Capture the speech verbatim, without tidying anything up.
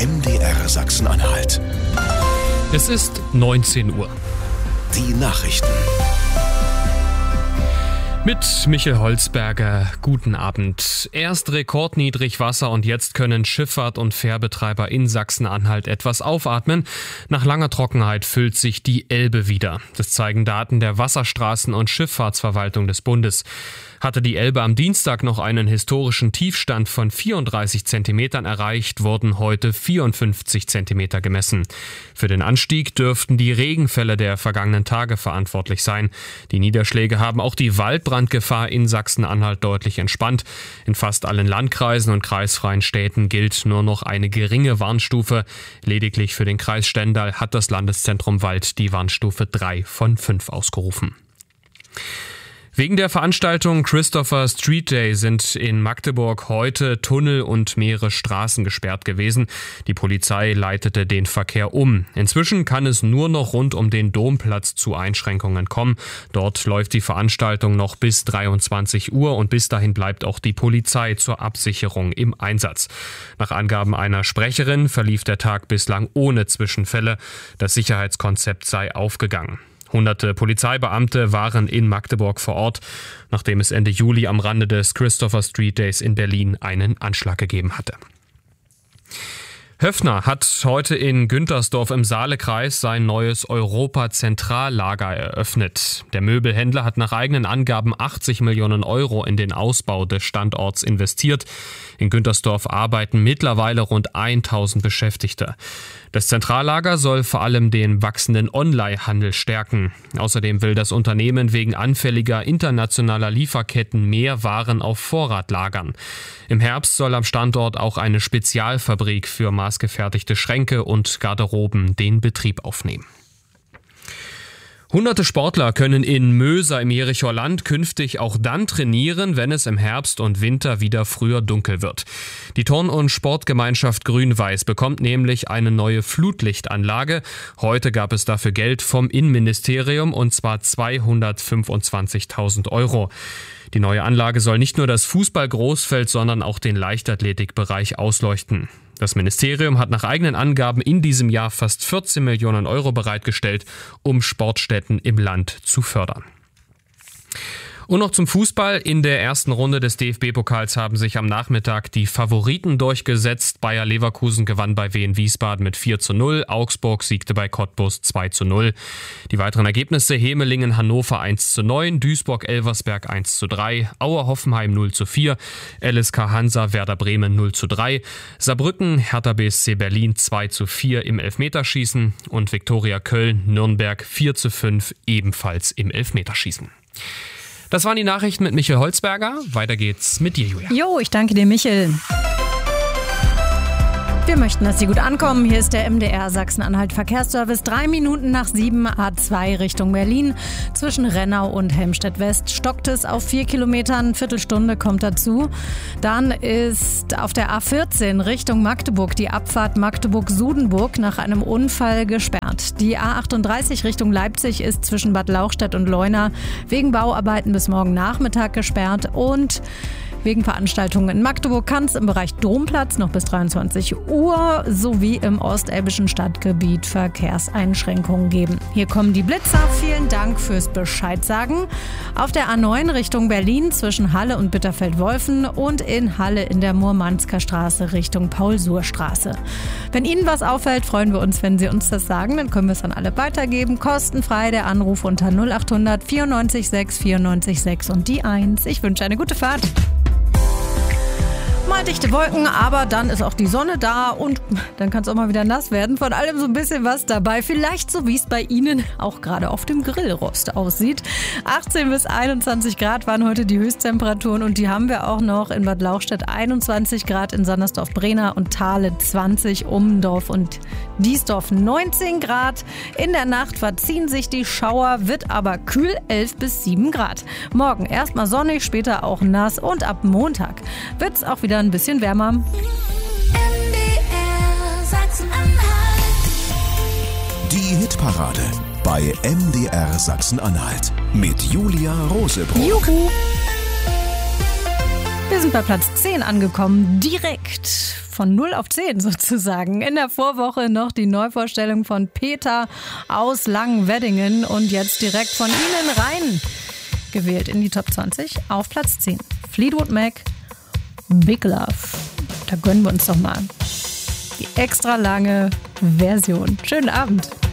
M D R Sachsen-Anhalt. Es ist neunzehn Uhr. Die Nachrichten. Mit Michael Holzberger, guten Abend. Erst rekordniedrig Wasser und jetzt können Schifffahrt- und Fährbetreiber in Sachsen-Anhalt etwas aufatmen. Nach langer Trockenheit füllt sich die Elbe wieder. Das zeigen Daten der Wasserstraßen- und Schifffahrtsverwaltung des Bundes. Hatte die Elbe am Dienstag noch einen historischen Tiefstand von vierunddreißig Zentimetern erreicht, wurden heute vierundfünfzig Zentimeter gemessen. Für den Anstieg dürften die Regenfälle der vergangenen Tage verantwortlich sein. Die Niederschläge haben auch die Waldbrandgefahr in Sachsen-Anhalt deutlich entspannt. In fast allen Landkreisen und kreisfreien Städten gilt nur noch eine geringe Warnstufe. Lediglich für den Kreis Stendal hat das Landeszentrum Wald die Warnstufe drei von fünf ausgerufen. Wegen der Veranstaltung Christopher Street Day sind in Magdeburg heute Tunnel und mehrere Straßen gesperrt gewesen. Die Polizei leitete den Verkehr um. Inzwischen kann es nur noch rund um den Domplatz zu Einschränkungen kommen. Dort läuft die Veranstaltung noch bis dreiundzwanzig Uhr und bis dahin bleibt auch die Polizei zur Absicherung im Einsatz. Nach Angaben einer Sprecherin verlief der Tag bislang ohne Zwischenfälle. Das Sicherheitskonzept sei aufgegangen. Hunderte Polizeibeamte waren in Magdeburg vor Ort, nachdem es Ende Juli am Rande des Christopher Street Days in Berlin einen Anschlag gegeben hatte. Höffner hat heute in Güntersdorf im Saalekreis sein neues Europa-Zentrallager eröffnet. Der Möbelhändler hat nach eigenen Angaben achtzig Millionen Euro in den Ausbau des Standorts investiert. In Güntersdorf arbeiten mittlerweile rund tausend Beschäftigte. Das Zentrallager soll vor allem den wachsenden Onlinehandel stärken. Außerdem will das Unternehmen wegen anfälliger internationaler Lieferketten mehr Waren auf Vorrat lagern. Im Herbst soll am Standort auch eine Spezialfabrik für maßgefertigte Schränke und Garderoben den Betrieb aufnehmen. Hunderte Sportler können in Möser im Jerichoer Land künftig auch dann trainieren, wenn es im Herbst und Winter wieder früher dunkel wird. Die Turn- und Sportgemeinschaft Grün-Weiß bekommt nämlich eine neue Flutlichtanlage. Heute gab es dafür Geld vom Innenministerium und zwar zweihundertfünfundzwanzigtausend Euro. Die neue Anlage soll nicht nur das Fußball-Großfeld, sondern auch den Leichtathletikbereich ausleuchten. Das Ministerium hat nach eigenen Angaben in diesem Jahr fast vierzehn Millionen Euro bereitgestellt, um Sportstätten im Land zu fördern. Und noch zum Fußball. In der ersten Runde des D F B-Pokals haben sich am Nachmittag die Favoriten durchgesetzt. Bayer Leverkusen gewann bei Wien Wiesbaden mit vier zu null. Augsburg siegte bei Cottbus zwei zu null. Die weiteren Ergebnisse: Hemelingen Hannover eins zu neun, Duisburg Elversberg eins zu drei, Auer Hoffenheim null zu vier, L S K Hansa Werder Bremen null zu drei, Saarbrücken Hertha B S C Berlin zwei zu vier im Elfmeterschießen und Viktoria Köln Nürnberg vier zu fünf ebenfalls im Elfmeterschießen. Das waren die Nachrichten mit Michael Holzberger. Weiter geht's mit dir, Julia. Jo, ich danke dir, Michael. Wir möchten, dass Sie gut ankommen. Hier ist der M D R Sachsen-Anhalt Verkehrsservice. Drei Minuten nach sieben, A zwei Richtung Berlin. Zwischen Rennau und Helmstedt West stockt es auf vier Kilometern. Viertelstunde kommt dazu. Dann ist auf der A vierzehn Richtung Magdeburg die Abfahrt Magdeburg-Sudenburg nach einem Unfall gesperrt. Die A achtunddreißig Richtung Leipzig ist zwischen Bad Lauchstädt und Leuna wegen Bauarbeiten bis morgen Nachmittag gesperrt. Und wegen Veranstaltungen in Magdeburg kann es im Bereich Domplatz noch bis dreiundzwanzig Uhr sowie im ostelbischen Stadtgebiet Verkehrseinschränkungen geben. Hier kommen die Blitzer. Vielen Dank fürs Bescheid sagen. Auf der A neun Richtung Berlin zwischen Halle und Bitterfeld-Wolfen und in Halle in der Murmansker Straße Richtung Paul-Suhr-Straße. Wenn Ihnen was auffällt, freuen wir uns, wenn Sie uns das sagen. Dann können wir es an alle weitergeben. Kostenfrei der Anruf unter null achthundert vierundneunzig sechs vierundneunzig sechs und die eins. Ich wünsche eine gute Fahrt. Mal dichte Wolken, aber dann ist auch die Sonne da und dann kann es auch mal wieder nass werden. Von allem so ein bisschen was dabei. Vielleicht so, wie es bei Ihnen auch gerade auf dem Grillrost aussieht. achtzehn bis einundzwanzig Grad waren heute die Höchsttemperaturen und die haben wir auch noch in Bad Lauchstädt einundzwanzig Grad, in Sandersdorf-Brehna und Thale zwanzig, Ummendorf und Diesdorf neunzehn Grad. In der Nacht verziehen sich die Schauer, wird aber kühl, elf bis sieben Grad. Morgen erstmal sonnig, später auch nass und ab Montag wird es auch wieder ein bisschen wärmer. M D R Sachsen-Anhalt. Die Hitparade bei M D R Sachsen-Anhalt mit Julia Rosebrot. Juhu! Wir sind bei Platz zehn angekommen, direkt von null auf zehn sozusagen. In der Vorwoche noch die Neuvorstellung von Peter aus Langenweddingen und jetzt direkt von Ihnen rein gewählt in die Top zwanzig auf Platz zehn. Fleetwood Mac, Big Love. Da gönnen wir uns doch mal die extra lange Version. Schönen Abend.